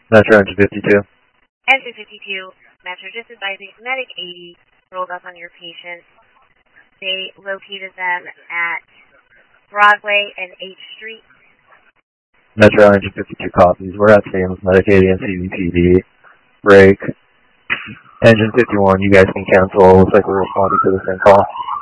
Metro Engine 52. Engine 52, Metro, just advising Medic 80 rolled up on your patient. They located them at Broadway and H Street. Metro Engine 52 copies. We're at Sam's, Medic 80 and CVPD. Break. Engine 51, you guys can cancel. Looks like we're responding to the same call.